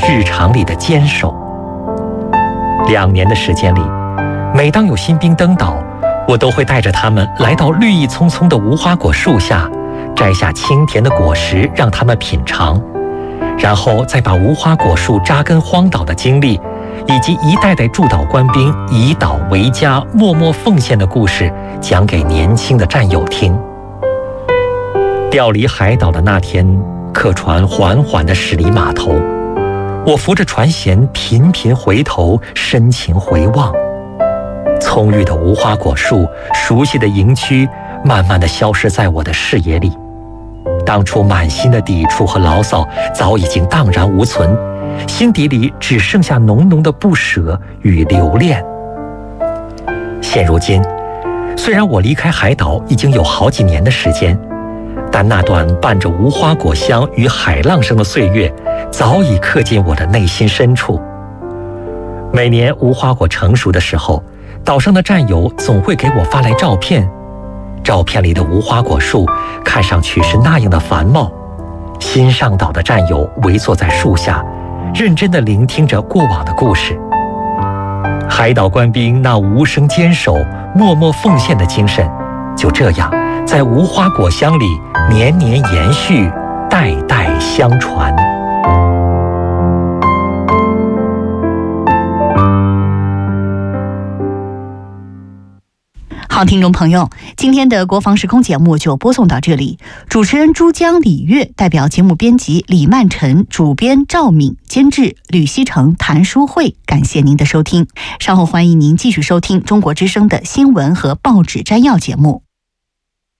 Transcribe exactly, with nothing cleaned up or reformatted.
日常里的坚守。两年的时间里，每当有新兵登岛，我都会带着他们来到绿意葱葱的无花果树下，摘下清甜的果实让他们品尝，然后再把无花果树扎根荒岛的经历，以及一代代驻岛官兵以岛为家、默默奉献的故事讲给年轻的战友听。调离海岛的那天，客船缓缓地驶离码头，我扶着船舷频频回头，深情回望。葱郁的无花果树，熟悉的营区，慢慢地消失在我的视野里。当初满心的抵触和牢骚早已经荡然无存，心底里只剩下浓浓的不舍与留恋。现如今，虽然我离开海岛已经有好几年的时间，但那段伴着无花果香与海浪声的岁月，早已刻进我的内心深处。每年无花果成熟的时候，岛上的战友总会给我发来照片，照片里的无花果树看上去是那样的繁茂。新上岛的战友围坐在树下，认真地聆听着过往的故事。海岛官兵那无声坚守、默默奉献的精神，就这样在无花果香里年年延续，代代相传。 好，听众朋友，今天的国防时空节目就播送到这里。主持人珠江、李月，代表节目编辑李曼晨，主编赵敏，监制吕希成、谭淑慧，感谢您的收听。稍后欢迎您继续收听中国之声的新闻和报纸摘要节目。